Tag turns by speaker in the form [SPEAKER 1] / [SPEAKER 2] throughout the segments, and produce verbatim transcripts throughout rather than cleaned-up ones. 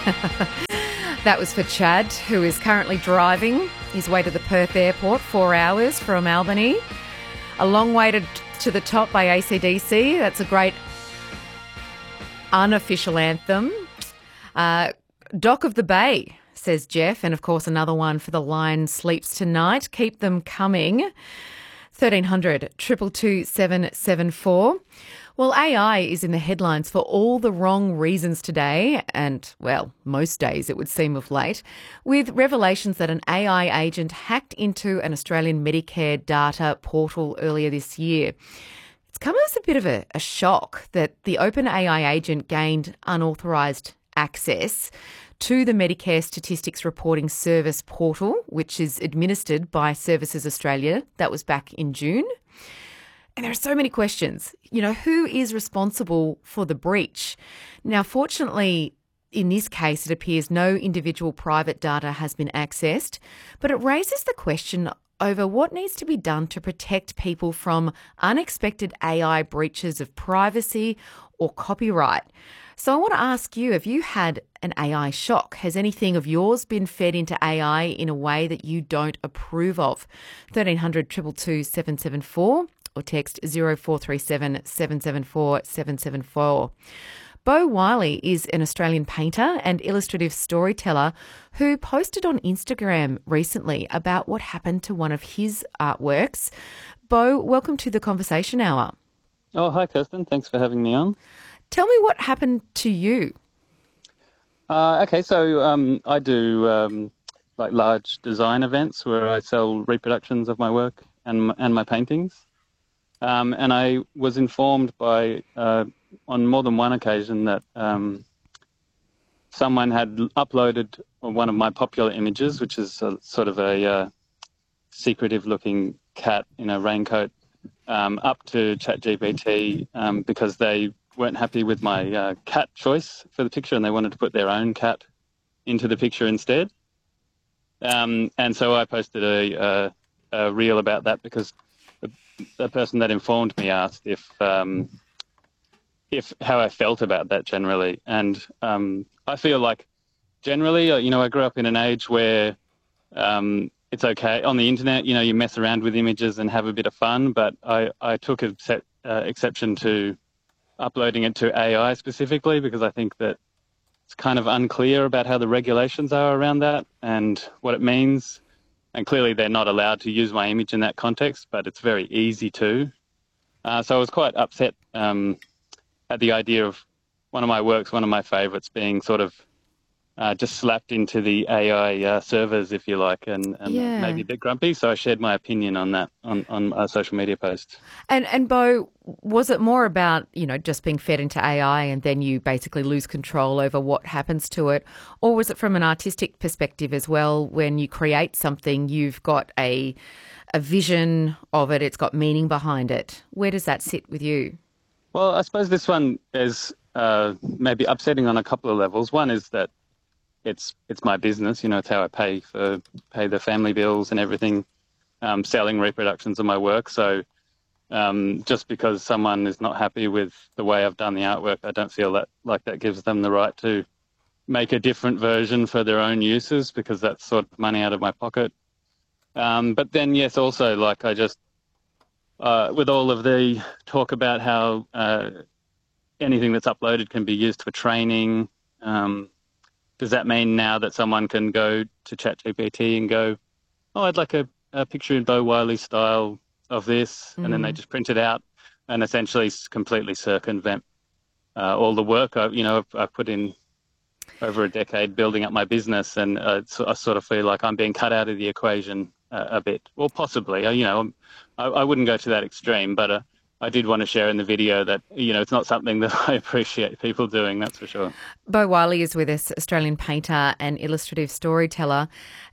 [SPEAKER 1] That was for Chad, who is currently driving his way to the Perth airport, four hours from Albany. A long way to, to the top by A C D C. That's a great unofficial anthem. Uh, Dock of the Bay, says Jeff, and of course another one for The Lion Sleeps Tonight. Keep them coming. thirteen hundred, two two two, seven seven four. Well, A I is in the headlines for all the wrong reasons today, and, well, most days it would seem of late, with revelations that an A I agent hacked into an Australian Medicare data portal earlier this year. It's come as a bit of a, a shock that the OpenAI agent gained unauthorised access to the Medicare Statistics Reporting Service portal, which is administered by Services Australia. That was back in June. And there are so many questions. You know, who is responsible for the breach? Now, fortunately, in this case, it appears no individual private data has been accessed, but it raises the question over what needs to be done to protect people from unexpected A I breaches of privacy or copyright. So I want to ask you, have you had an A I shock? Has anything of yours been fed into A I in a way that you don't approve of? thirteen hundred, two two two, seven seven four or text zero four three seven, seven seven four, seven seven four. Beau Wiley is an Australian painter and illustrative storyteller who posted on Instagram recently about what happened to one of his artworks. Beau, welcome to the Conversation Hour.
[SPEAKER 2] Oh, hi, Kirsten. Thanks for having me on.
[SPEAKER 1] Tell me what happened to you.
[SPEAKER 2] Uh, okay, so um, I do um, like large design events where I sell reproductions of my work and and my paintings. Um, and I was informed by uh, on more than one occasion that um, someone had uploaded one of my popular images, which is a, sort of a uh, secretive-looking cat in a raincoat, um, up to ChatGPT um, because they weren't happy with my uh, cat choice for the picture and they wanted to put their own cat into the picture instead. Um, and so I posted a, a, a reel about that because the, the person that informed me asked if um, if how I felt about that generally. And um, I feel like generally, you know, I grew up in an age where um, it's okay on the internet, you know, you mess around with images and have a bit of fun, but I, I took a set, uh, exception to uploading it to A I specifically because I think that it's kind of unclear about how the regulations are around that and what it means. And clearly they're not allowed to use my image in that context, but it's very easy to. Uh, so I was quite upset um, at the idea of one of my works, one of my favourites, being sort of uh, just slapped into the A I uh, servers, if you like, and, and
[SPEAKER 1] Yeah.
[SPEAKER 2] maybe a bit grumpy. So I shared my opinion on that on, on a social media post.
[SPEAKER 1] And and Beau, was it more about, you know, just being fed into A I and then you basically lose control over what happens to it? Or was it from an artistic perspective as well? When you create something, you've got a a vision of it, it's got meaning behind it. Where does that sit with you?
[SPEAKER 2] Well, I suppose this one is uh, maybe upsetting on a couple of levels. One is that it's it's my business, you know, it's how I pay for pay the family bills and everything, um, selling reproductions of my work. So um, just because someone is not happy with the way I've done the artwork, I don't feel that like that gives them the right to make a different version for their own uses because that's sort of money out of my pocket. Um, but then, yes, also, like I just, uh, with all of the talk about how uh, anything that's uploaded can be used for training, um, does that mean now that someone can go to ChatGPT and go, oh, I'd like a, a picture in Beau Wiley style of this, mm. and then they just print it out and essentially completely circumvent uh, all the work I, you know, I've, I've put in over a decade building up my business, and uh, so I sort of feel like I'm being cut out of the equation uh, a bit, or possibly. You know, I, I wouldn't go to that extreme, but uh, I did want to share in the video that, you know, it's not something that I appreciate people doing, that's for sure.
[SPEAKER 1] Beau Wiley is with us, Australian painter and illustrative storyteller.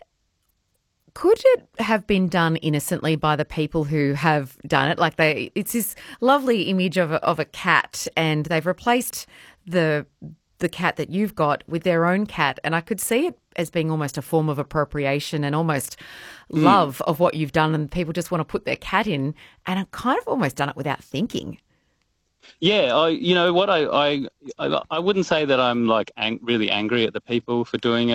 [SPEAKER 1] Could it have been done innocently by the people who have done it? Like they, it's this lovely image of a, of a cat, and they've replaced the the cat that you've got with their own cat, and I could see it as being almost a form of appropriation and almost mm. love of what you've done, and people just want to put their cat in, and I've kind of almost done it without thinking.
[SPEAKER 2] Yeah, I, you know what, I, I, I, I wouldn't say that I'm like ang- really angry at the people for doing it.